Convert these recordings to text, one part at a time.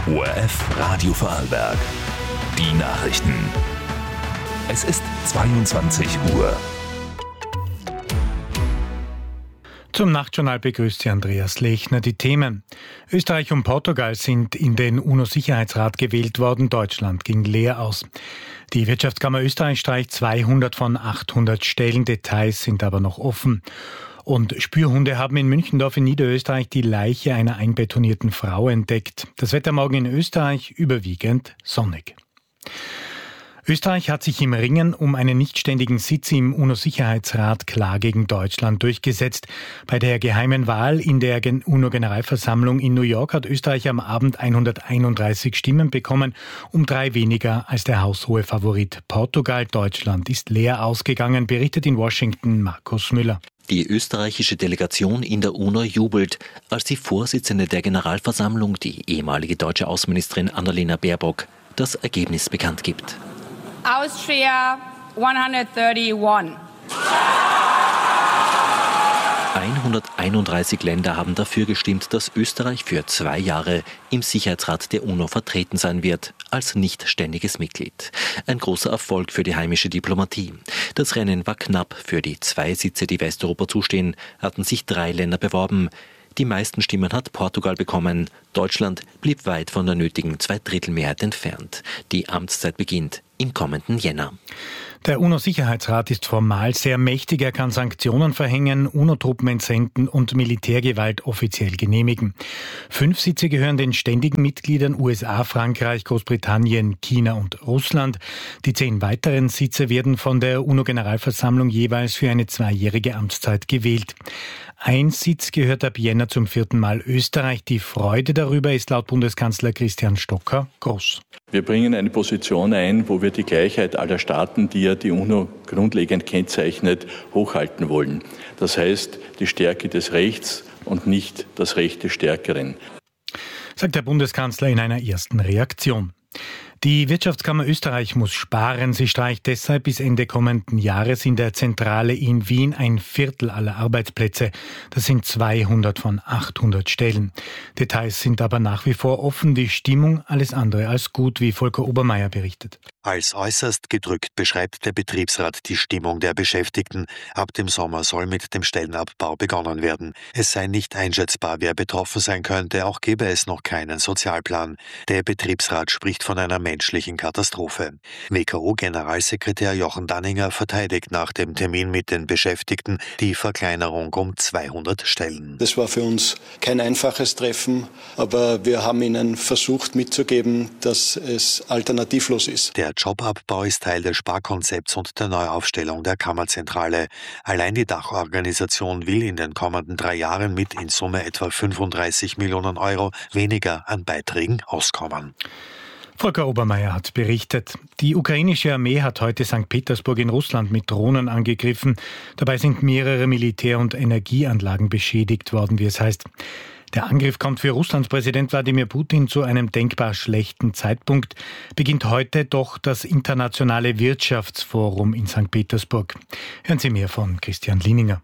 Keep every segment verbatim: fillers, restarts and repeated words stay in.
O R F Radio Vorarlberg. Die Nachrichten. Es ist zweiundzwanzig Uhr. Zum Nachtjournal begrüßt Sie Andreas Lechner. Die Themen: Österreich und Portugal sind in den UNO-Sicherheitsrat gewählt worden. Deutschland ging leer aus. Die Wirtschaftskammer Österreich streicht zweihundert von achthundert Stellen. Details sind aber noch offen. Und Spürhunde haben in Münchendorf in Niederösterreich die Leiche einer einbetonierten Frau entdeckt. Das Wetter morgen in Österreich überwiegend sonnig. Österreich hat sich im Ringen um einen nichtständigen Sitz im UNO-Sicherheitsrat klar gegen Deutschland durchgesetzt. Bei der geheimen Wahl in der UNO-Generalversammlung in New York hat Österreich am Abend hunderteinunddreißig Stimmen bekommen, um drei weniger als der haushohe Favorit Portugal. Deutschland ist leer ausgegangen, berichtet in Washington Markus Müller. Die österreichische Delegation in der UNO jubelt, als die Vorsitzende der Generalversammlung, die ehemalige deutsche Außenministerin Annalena Baerbock, das Ergebnis bekannt gibt. Austria hunderteinunddreißig. hunderteinunddreißig Länder haben dafür gestimmt, dass Österreich für zwei Jahre im Sicherheitsrat der UNO vertreten sein wird, als nichtständiges Mitglied. Ein großer Erfolg für die heimische Diplomatie. Das Rennen war knapp. Für die zwei Sitze, die Westeuropa zustehen, hatten sich drei Länder beworben. Die meisten Stimmen hat Portugal bekommen. Deutschland blieb weit von der nötigen Zweidrittelmehrheit entfernt. Die Amtszeit beginnt im kommenden Jänner. Der UNO-Sicherheitsrat ist formal sehr mächtig. Er kann Sanktionen verhängen, UNO-Truppen entsenden und Militärgewalt offiziell genehmigen. Fünf Sitze gehören den ständigen Mitgliedern U S A, Frankreich, Großbritannien, China und Russland. Die zehn weiteren Sitze werden von der UNO-Generalversammlung jeweils für eine zweijährige Amtszeit gewählt. Ein Sitz gehört ab Jänner zum vierten Mal Österreich. Die Freude darüber ist laut Bundeskanzler Christian Stocker groß. Wir bringen eine Position ein, wo wir die Gleichheit aller Staaten, die ja die UNO grundlegend kennzeichnet, hochhalten wollen. Das heißt, die Stärke des Rechts und nicht das Recht des Stärkeren. Sagt der Bundeskanzler in einer ersten Reaktion. Die Wirtschaftskammer Österreich muss sparen. Sie streicht deshalb bis Ende kommenden Jahres in der Zentrale in Wien ein Viertel aller Arbeitsplätze. Das sind zweihundert von achthundert Stellen. Details sind aber nach wie vor offen. Die Stimmung alles andere als gut, wie Volker Obermeier berichtet. Als äußerst gedrückt beschreibt der Betriebsrat die Stimmung der Beschäftigten. Ab dem Sommer soll mit dem Stellenabbau begonnen werden. Es sei nicht einschätzbar, wer betroffen sein könnte, auch gebe es noch keinen Sozialplan. Der Betriebsrat spricht von einer menschlichen Katastrophe. W K O-Generalsekretär Jochen Danninger verteidigt nach dem Termin mit den Beschäftigten die Verkleinerung um zweihundert Stellen. Das war für uns kein einfaches Treffen, aber wir haben ihnen versucht mitzugeben, dass es alternativlos ist. Der Jobabbau ist Teil des Sparkonzepts und der Neuaufstellung der Kammerzentrale. Allein die Dachorganisation will in den kommenden drei Jahren mit in Summe etwa fünfunddreißig Millionen Euro weniger an Beiträgen auskommen. Volker Obermeier hat berichtet. Die ukrainische Armee hat heute Sankt Petersburg in Russland mit Drohnen angegriffen. Dabei sind mehrere Militär- und Energieanlagen beschädigt worden, wie es heißt. Der Angriff kommt für Russlands Präsident Wladimir Putin zu einem denkbar schlechten Zeitpunkt. Beginnt heute doch das internationale Wirtschaftsforum in Sankt Petersburg. Hören Sie mehr von Christian Lieninger.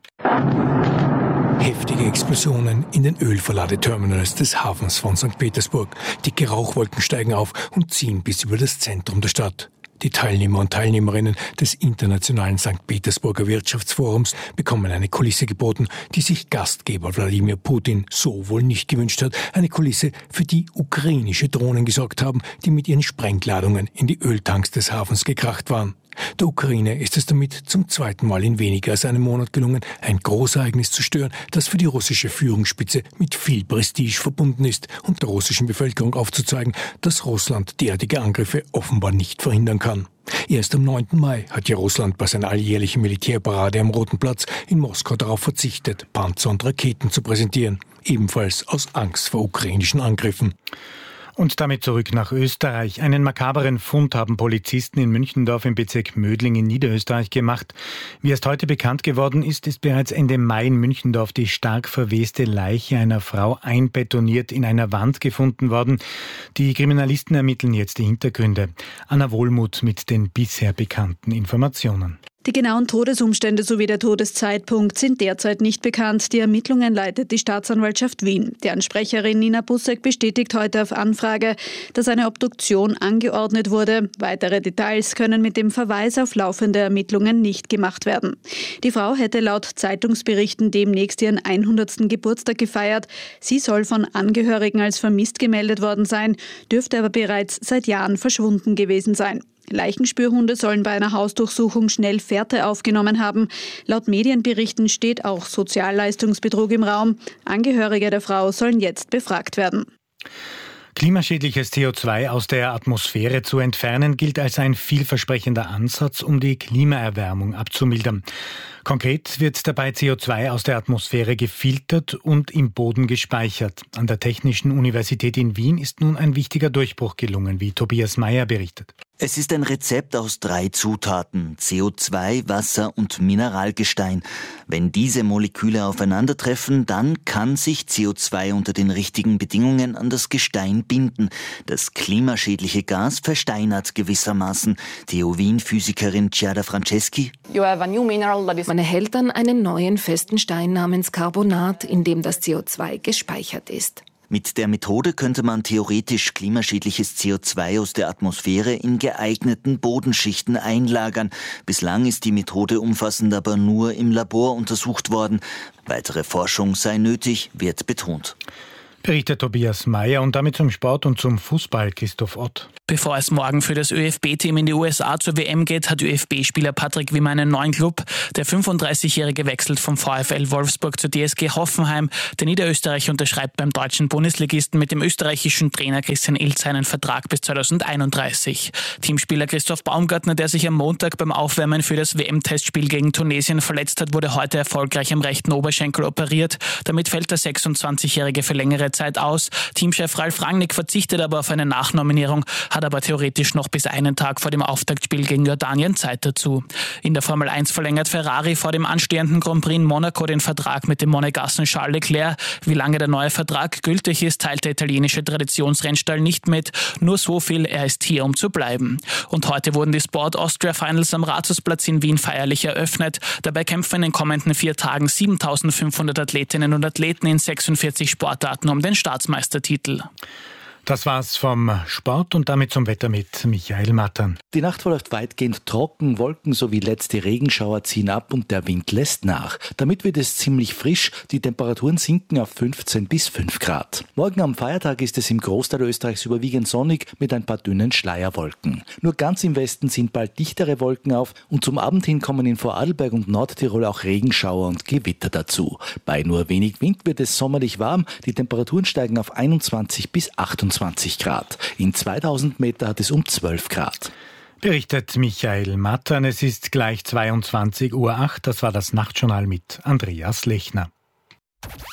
Heftige Explosionen in den Ölverladeterminals des Hafens von Sankt Petersburg. Dicke Rauchwolken steigen auf und ziehen bis über das Zentrum der Stadt. Die Teilnehmer und Teilnehmerinnen des internationalen Sankt Petersburger Wirtschaftsforums bekommen eine Kulisse geboten, die sich Gastgeber Wladimir Putin so wohl nicht gewünscht hat. Eine Kulisse, für die ukrainische Drohnen gesorgt haben, die mit ihren Sprengladungen in die Öltanks des Hafens gekracht waren. Der Ukraine ist es damit zum zweiten Mal in weniger als einem Monat gelungen, ein Großereignis zu stören, das für die russische Führungsspitze mit viel Prestige verbunden ist und der russischen Bevölkerung aufzuzeigen, dass Russland derartige Angriffe offenbar nicht verhindern kann. Erst am neunten Mai hat ja Russland bei seiner alljährlichen Militärparade am Roten Platz in Moskau darauf verzichtet, Panzer und Raketen zu präsentieren, ebenfalls aus Angst vor ukrainischen Angriffen. Und damit zurück nach Österreich. Einen makaberen Fund haben Polizisten in Münchendorf im Bezirk Mödling in Niederösterreich gemacht. Wie erst heute bekannt geworden ist, ist bereits Ende Mai in Münchendorf die stark verweste Leiche einer Frau einbetoniert in einer Wand gefunden worden. Die Kriminalisten ermitteln jetzt die Hintergründe. Anna Wohlmuth mit den bisher bekannten Informationen. Die genauen Todesumstände sowie der Todeszeitpunkt sind derzeit nicht bekannt. Die Ermittlungen leitet die Staatsanwaltschaft Wien. Deren Sprecherin Nina Bussek bestätigt heute auf Anfrage, dass eine Obduktion angeordnet wurde. Weitere Details können mit dem Verweis auf laufende Ermittlungen nicht gemacht werden. Die Frau hätte laut Zeitungsberichten demnächst ihren hundertsten Geburtstag gefeiert. Sie soll von Angehörigen als vermisst gemeldet worden sein, dürfte aber bereits seit Jahren verschwunden gewesen sein. Leichenspürhunde sollen bei einer Hausdurchsuchung schnell Fährte aufgenommen haben. Laut Medienberichten steht auch Sozialleistungsbetrug im Raum. Angehörige der Frau sollen jetzt befragt werden. Klimaschädliches C O zwei aus der Atmosphäre zu entfernen, gilt als ein vielversprechender Ansatz, um die Klimaerwärmung abzumildern. Konkret wird dabei C O zwei aus der Atmosphäre gefiltert und im Boden gespeichert. An der Technischen Universität in Wien ist nun ein wichtiger Durchbruch gelungen, wie Tobias Meyer berichtet. Es ist ein Rezept aus drei Zutaten: C O zwei, Wasser und Mineralgestein. Wenn diese Moleküle aufeinandertreffen, dann kann sich C O zwei unter den richtigen Bedingungen an das Gestein binden. Das klimaschädliche Gas versteinert gewissermaßen. T U Wien-Physikerin Giada Franceschi: Man erhält dann einen neuen festen Stein namens Carbonat, in dem das C O zwei gespeichert ist. Mit der Methode könnte man theoretisch klimaschädliches C O zwei aus der Atmosphäre in geeigneten Bodenschichten einlagern. Bislang ist die Methode umfassend aber nur im Labor untersucht worden. Weitere Forschung sei nötig, wird betont. Berichtet Tobias Meyer und damit zum Sport und zum Fußball Christoph Ott. Bevor es morgen für das ÖFB-Team in die U S A zur W M geht, hat ÖFB-Spieler Patrick Wimmer einen neuen Club. Der fünfunddreißigjährige wechselt vom VfL Wolfsburg zur D S G Hoffenheim. Der Niederösterreicher unterschreibt beim deutschen Bundesligisten mit dem österreichischen Trainer Christian Ilz einen Vertrag bis zweitausendeinunddreißig. Teamspieler Christoph Baumgartner, der sich am Montag beim Aufwärmen für das W M-Testspiel gegen Tunesien verletzt hat, wurde heute erfolgreich am rechten Oberschenkel operiert. Damit fällt der sechsundzwanzigjährige für längere Zeit aus. Teamchef Ralf Rangnick verzichtet aber auf eine Nachnominierung, hat aber theoretisch noch bis einen Tag vor dem Auftaktspiel gegen Jordanien Zeit dazu. In der Formel eins verlängert Ferrari vor dem anstehenden Grand Prix in Monaco den Vertrag mit dem Monegassen Charles Leclerc. Wie lange der neue Vertrag gültig ist, teilt der italienische Traditionsrennstall nicht mit. Nur so viel, er ist hier, um zu bleiben. Und heute wurden die Sport Austria Finals am Rathausplatz in Wien feierlich eröffnet. Dabei kämpfen in den kommenden vier Tagen siebentausendfünfhundert Athletinnen und Athleten in sechsundvierzig Sportarten um den Staatsmeistertitel. Das war's vom Sport und damit zum Wetter mit Michael Mattern. Die Nacht verläuft weitgehend trocken, Wolken sowie letzte Regenschauer ziehen ab und der Wind lässt nach. Damit wird es ziemlich frisch, die Temperaturen sinken auf fünfzehn bis fünf Grad. Morgen am Feiertag ist es im Großteil Österreichs überwiegend sonnig mit ein paar dünnen Schleierwolken. Nur ganz im Westen sind bald dichtere Wolken auf und zum Abend hin kommen in Vorarlberg und Nordtirol auch Regenschauer und Gewitter dazu. Bei nur wenig Wind wird es sommerlich warm, die Temperaturen steigen auf einundzwanzig bis achtundzwanzig Grad. In zweitausend Meter hat es um zwölf Grad. Berichtet Michael Mattern. Es ist gleich zweiundzwanzig Uhr acht. Das war das Nachtjournal mit Andreas Lechner.